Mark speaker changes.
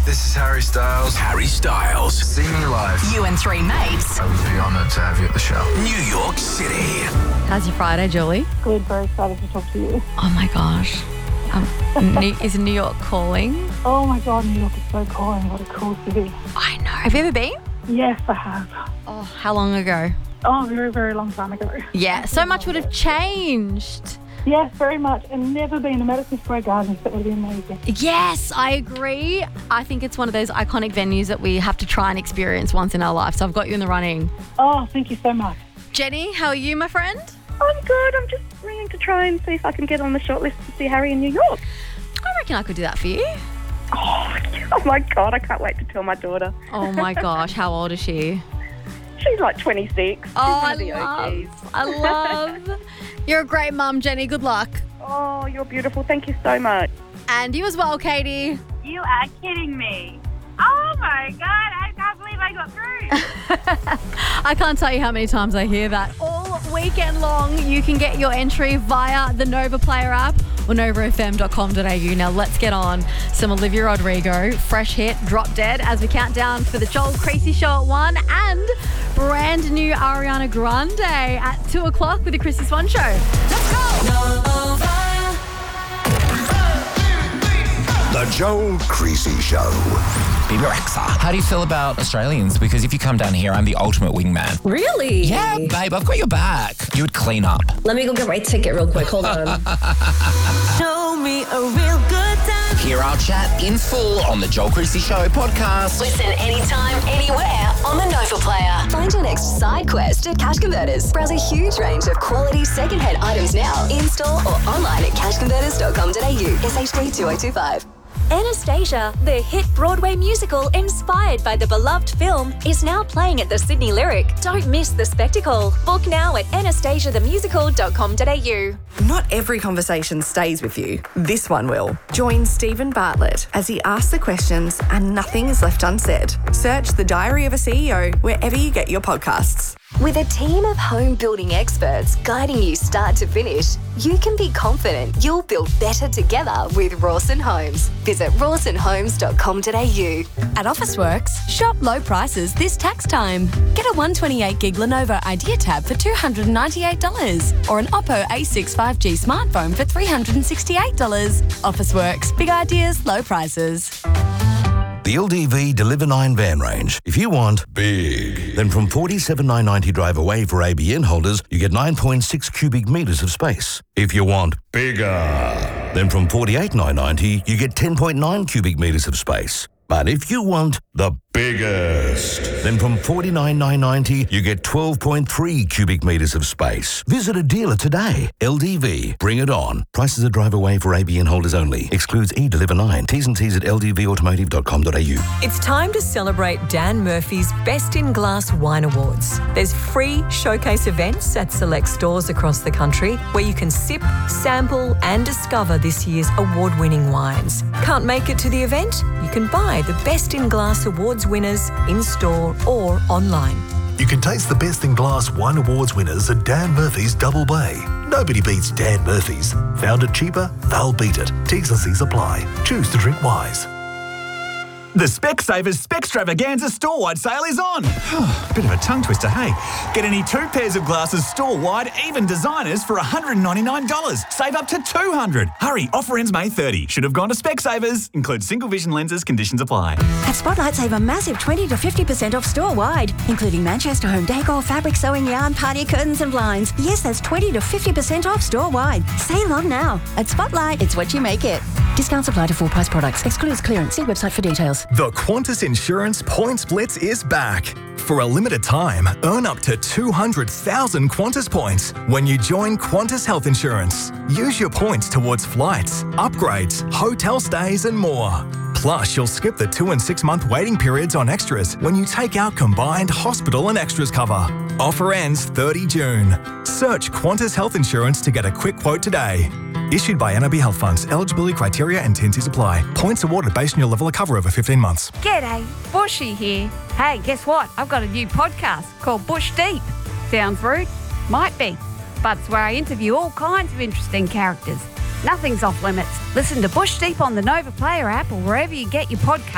Speaker 1: This is Harry Styles.
Speaker 2: Harry Styles.
Speaker 1: See me live.
Speaker 3: You and three mates.
Speaker 1: I would be honoured to have you at the show.
Speaker 2: New York City.
Speaker 4: How's your Friday, Julie?
Speaker 5: Good, very excited to talk to you.
Speaker 4: Oh my gosh. Is New York calling?
Speaker 5: Oh my God, New York is so calling. What a cool city.
Speaker 4: I know. Have you ever been?
Speaker 5: Yes, I have.
Speaker 4: Oh, how long ago?
Speaker 5: Oh, a very, very long time ago.
Speaker 4: Yeah, so much would have changed.
Speaker 5: Yes, very much. And never been to Madison Square Gardens. That would be amazing.
Speaker 4: Yes, I agree. I think it's one of those iconic venues that we have to try and experience once in our life. So I've got you in the running.
Speaker 5: Oh, thank you so much.
Speaker 4: Jenny, how are you, my friend?
Speaker 6: I'm good. I'm just ringing to try and see if I can get on the shortlist to see Harry in New York.
Speaker 4: I reckon I could do that for you.
Speaker 6: Oh my God, I can't wait to tell my daughter.
Speaker 4: Oh my gosh, how old is she?
Speaker 6: She's like 26.
Speaker 4: Oh,
Speaker 6: I
Speaker 4: love. You're a great mum, Jenny. Good luck.
Speaker 6: Oh, you're beautiful. Thank you so much.
Speaker 4: And you as well, Katie.
Speaker 7: You are kidding me. Oh my God, I can't believe I got through.
Speaker 4: I can't tell you how many times I hear that. All weekend long, you can get your entry via the Nova Player app or novafm.com.au. Now let's get on some Olivia Rodrigo, fresh hit, Drop Dead, as we count down for the Joel Creasy Show at 1 and brand new Ariana Grande at 2 o'clock with the Chrissy Swan Show. Let's go!
Speaker 2: The Joel Creasy Show. Baby Rexa. How do you feel about Australians? Because if you come down here, I'm the ultimate wingman.
Speaker 8: Really?
Speaker 2: Yeah, babe, I've got your back. You would clean up.
Speaker 8: Let me go get my ticket real quick. Hold on.
Speaker 9: Show me a real good time.
Speaker 2: Hear our chat in full on the Joel Creasy Show podcast.
Speaker 3: Listen anytime, anywhere on the Nova Player.
Speaker 10: Find your next side quest at Cash Converters. Browse a huge range of quality second-hand items now, in-store or online at cashconverters.com.au. SHD 2025.
Speaker 11: Anastasia, the hit Broadway musical inspired by the beloved film, is now playing at the Sydney Lyric. Don't miss the spectacle. Book now at anastasiathemusical.com.au.
Speaker 12: Not every conversation stays with you. This one will. Join Stephen Bartlett as he asks the questions and nothing is left unsaid. Search The Diary of a CEO wherever you get your podcasts.
Speaker 10: With a team of home building experts guiding you start to finish, you can be confident you'll build better together with Rawson Homes. Visit rawsonhomes.com.au.
Speaker 13: At Officeworks, shop low prices this tax time. Get a 128 gig Lenovo Idea Tab for $298 or an Oppo A6 5G smartphone for $368. Officeworks, big ideas, low prices.
Speaker 14: The LDV Deliver 9 van range. If you want big, then from $47,990 drive away for ABN holders, you get 9.6 cubic metres of space. If you want bigger, then from $48,990 you get 10.9 cubic metres of space. But if you want the biggest, then from $49,990 you get 12.3 cubic metres of space. Visit a dealer today. LDV, bring it on. Prices are drive away for ABN holders only. Excludes eDeliver 9. T's and C's at ldvautomotive.com.au.
Speaker 15: It's time to celebrate Dan Murphy's Best in Glass Wine Awards. There's free showcase events at select stores across the country where you can sip, sample and discover this year's award-winning wines. Can't make it to the event? You can buy the Best in Glass Awards winners in-store or online.
Speaker 16: You can taste the Best in Glass Wine Awards winners at Dan Murphy's Double Bay. Nobody beats Dan Murphy's. Found it cheaper? They'll beat it. T's and C's apply. Choose to drink wise.
Speaker 17: The Specsavers Spextravaganza store-wide sale is on. Bit of a tongue twister, hey? Get any 2 pairs of glasses store-wide, even designers, for $199. Save up to $200. Hurry, offer ends May 30. Should have gone to Specsavers. Includes single vision lenses, conditions apply.
Speaker 18: At Spotlight, save a massive 20 to 50% off store-wide, including Manchester home decor, fabric, sewing yarn, party curtains and blinds. Yes, that's 20 to 50% off store-wide. Save on now. At Spotlight, it's what you make it. Discounts apply to full price products. Excludes clearance. See website for details.
Speaker 19: The Qantas Insurance Points Blitz is back. For a limited time, earn up to 200,000 Qantas points when you join Qantas Health Insurance. Use your points towards flights, upgrades, hotel stays and more. Plus, you'll skip the 2 and 6 month waiting periods on extras when you take out combined hospital and extras cover. Offer ends 30 June. Search Qantas Health Insurance to get a quick quote today. Issued by NAB Health Funds. Eligibility criteria and T&Cs apply. Points awarded based on your level of cover over 15 months.
Speaker 20: G'day, Bushy here. Hey, guess what? I've got a new podcast called Bush Deep. Sounds rude? Might be. But it's where I interview all kinds of interesting characters. Nothing's off limits. Listen to Bush Deep on the Nova Player app or wherever you get your podcast.